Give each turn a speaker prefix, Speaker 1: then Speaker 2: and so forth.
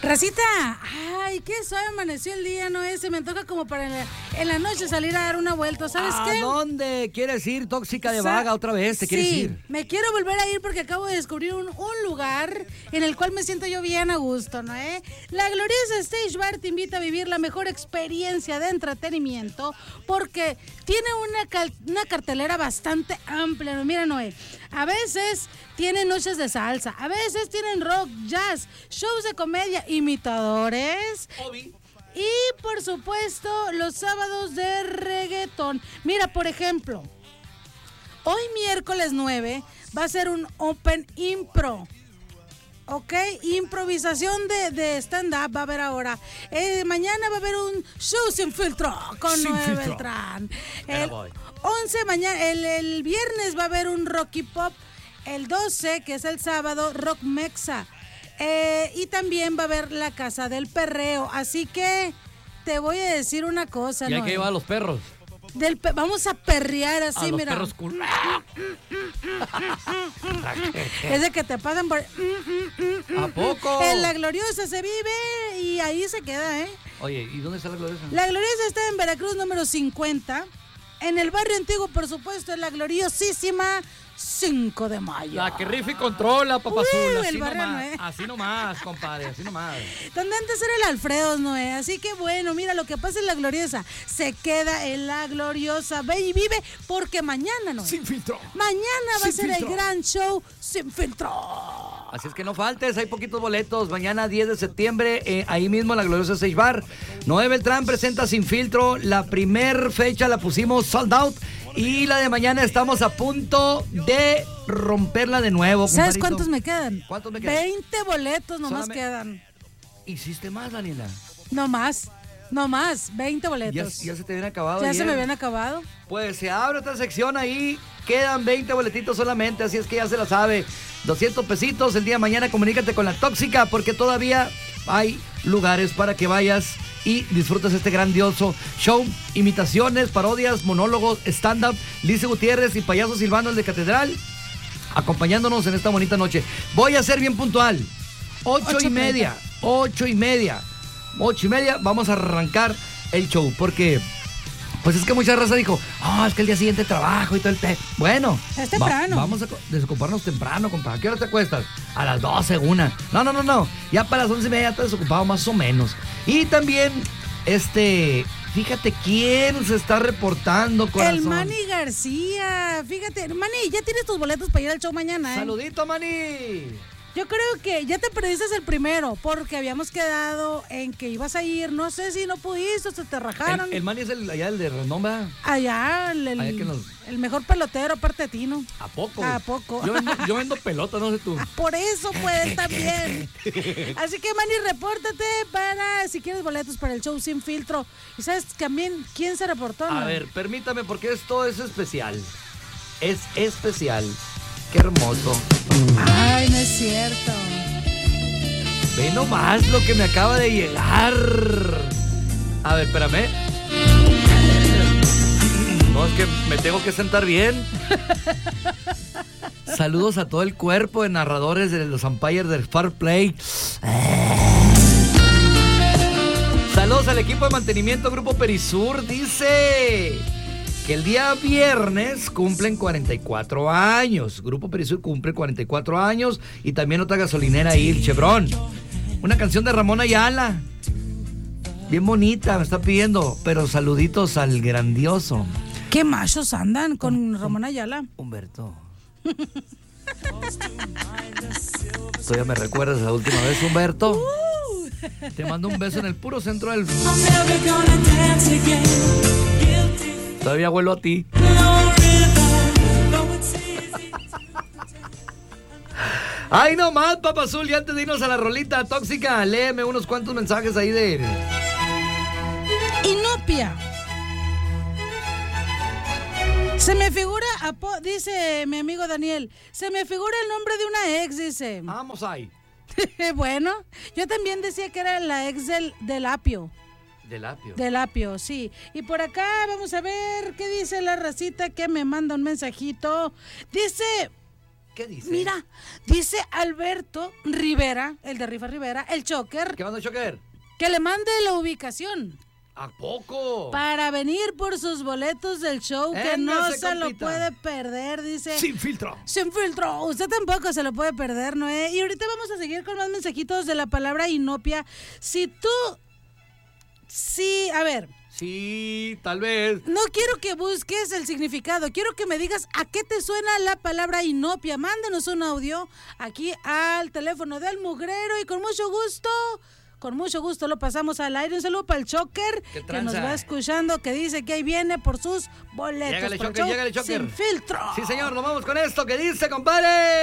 Speaker 1: Racita, ay, qué suave amaneció el día, ¿no? Se me antoja como para en la noche salir a dar una vuelta, ¿sabes qué?
Speaker 2: ¿A dónde quieres ir, tóxica de vaga, otra vez? ¿Te quieres ir?
Speaker 1: Sí, me quiero volver a ir porque acabo de descubrir un lugar en el cual me siento yo bien a gusto, ¿no? La gloriosa Stage Bar te invita a vivir la mejor experiencia de entretenimiento porque tiene una cartelera bastante amplia, ¿no? Mira, Noé, a veces tienen noches de salsa, a veces tienen rock, jazz, shows de comedia, imitadores.
Speaker 2: Obi.
Speaker 1: Y por supuesto, los sábados de reggaetón. Mira, por ejemplo, hoy miércoles 9 va a ser un Open Impro. ¿Ok? Improvisación de stand-up va a haber ahora. Mañana va a haber un show sin filtro con Noé Beltrán. El 11 mañana, el viernes va a haber un Rocky Pop. El 12, que es el sábado, Rock Mexa. Y también va a haber la Casa del Perreo. Así que te voy a decir una cosa,
Speaker 2: ¿Y hay que llevar a los perros?
Speaker 1: Vamos a perrear así,
Speaker 2: a los
Speaker 1: mira.
Speaker 2: Perros cool.
Speaker 1: Es de que te pagan por...
Speaker 2: ¿A poco?
Speaker 1: En La Gloriosa se vive y ahí se queda, ¿eh?
Speaker 2: Oye, ¿y dónde está La Gloriosa?
Speaker 1: La Gloriosa está en Veracruz, número 50. En el barrio antiguo, por supuesto, en la gloriosísima 5 de mayo.
Speaker 2: La que rifa y controla, papá azul.
Speaker 1: El barrio Noé.
Speaker 2: Así nomás, compadre, así nomás.
Speaker 1: Donde antes era el Alfredos, Noé. Así que bueno, mira, lo que pasa en La Gloriosa se queda en La Gloriosa. Ve y vive porque mañana, Noé.
Speaker 2: Sin filtro.
Speaker 1: Mañana va a ser
Speaker 2: filtro.
Speaker 1: el gran show Sin Filtro.
Speaker 2: Así es que no faltes, hay poquitos boletos. Mañana 10 de septiembre, ahí mismo en la gloriosa Stage Bar. Noé Beltrán presenta Sin Filtro. La primer fecha la pusimos sold out. Y la de mañana estamos a punto de romperla de nuevo.
Speaker 1: ¿Sabes
Speaker 2: compadrito?
Speaker 1: cuántos me quedan?
Speaker 2: ¿Cuántos me quedan?
Speaker 1: 20 boletos nomás
Speaker 2: Solamente-
Speaker 1: quedan.
Speaker 2: ¿Hiciste más, Daniela?
Speaker 1: No más, 20 boletos.
Speaker 2: Ya se te habían acabado.
Speaker 1: Ya
Speaker 2: ayer.
Speaker 1: se me habían acabado.
Speaker 2: Pues se abre otra sección ahí. Quedan 20 boletitos solamente, así es que ya se la sabe. 200 pesitos el día de mañana. Comunícate con la tóxica porque todavía hay lugares para que vayas y disfrutes este grandioso show. Imitaciones, parodias, monólogos, stand-up. Lice Gutiérrez y Payaso Silvano, el de Catedral, acompañándonos en esta bonita noche. Voy a ser bien puntual. 8:30. 8:30. 8:30 vamos a arrancar el show porque... Pues es que mucha raza dijo, es que el día siguiente trabajo y todo el Bueno.
Speaker 1: Es temprano.
Speaker 2: Vamos a desocuparnos temprano, compa. ¿A qué hora te acuestas? A las 12, 1. No. Ya para las 11:30 ya estás desocupado más o menos. Y también, fíjate quién se está reportando, corazón.
Speaker 1: El Manny García. Fíjate, Manny, ya tienes tus boletos para ir al show mañana, ¿eh?
Speaker 2: Saludito, Manny.
Speaker 1: Yo creo que ya te perdiste el primero, porque habíamos quedado en que ibas a ir. No sé si no pudiste, se te rajaron.
Speaker 2: El Manny es allá el de Renomba.
Speaker 1: Allá,
Speaker 2: Allá que nos-
Speaker 1: el mejor pelotero, aparte de ti, ¿no?
Speaker 2: ¿A poco?
Speaker 1: ¿A poco?
Speaker 2: Yo vendo pelota, no sé tú.
Speaker 1: Por eso, pues, también. Así que, Manny, repórtate para, si quieres boletos para el show Sin Filtro. Y sabes también quién se reportó, ¿no?
Speaker 2: A ver, permítame, porque esto es especial. Es especial. Qué hermoso.
Speaker 1: Ay, no es cierto.
Speaker 2: Ve nomás lo que me acaba de llegar. A ver, espérame. No, es que me tengo que sentar bien. Saludos a todo el cuerpo de narradores de los umpires del Far Play. Saludos al equipo de mantenimiento Grupo Perisur. Dice que el día viernes cumplen 44 años. Grupo Perisur cumple 44 años. Y también otra gasolinera ahí, el Chevron. Una canción de Ramón Ayala. Bien bonita, me está pidiendo. Pero saluditos al grandioso
Speaker 1: ¿Qué machos andan con Ramón Ayala?
Speaker 2: Humberto. Todavía me recuerdas la última vez, Humberto. Te mando un beso en el puro centro del... Todavía vuelo a ti. Ay, no más, Papa Azul. Y antes de irnos a la rolita tóxica, léeme unos cuantos mensajes ahí de...
Speaker 1: Inopia. Se me figura, dice mi amigo Daniel, se me figura el nombre de una ex, dice.
Speaker 2: Vamos ahí.
Speaker 1: Bueno, yo también decía que era la ex del Apio.
Speaker 2: Del apio.
Speaker 1: Del Apio, sí. Y por acá vamos a ver qué dice la racita que me manda un mensajito. Dice
Speaker 2: ¿Qué dice?
Speaker 1: Mira, dice Alberto Rivera, el de Rifa Rivera, el Choker,
Speaker 2: ¿Qué manda Choker?
Speaker 1: que le mande la ubicación
Speaker 2: ¿A poco?
Speaker 1: para venir por sus boletos del show, que no
Speaker 2: Véngase,
Speaker 1: se lo
Speaker 2: compita.
Speaker 1: puede perder, dice.
Speaker 2: Sin filtro.
Speaker 1: Sin filtro. Usted tampoco se lo puede perder, Noé. Y ahorita vamos a seguir con más mensajitos de la palabra inopia. A ver.
Speaker 2: Sí, tal vez.
Speaker 1: No quiero que busques el significado, quiero que me digas a qué te suena la palabra inopia. Mándenos un audio aquí al teléfono del mugrero y con mucho gusto lo pasamos al aire. Un saludo para el Choker, que nos va escuchando, que dice que ahí viene por sus boletos.
Speaker 2: Llégale, Choker, llégale, Choker.
Speaker 1: Sin filtro.
Speaker 2: Sí, señor, nos vamos con esto. ¿Qué dice, compadre?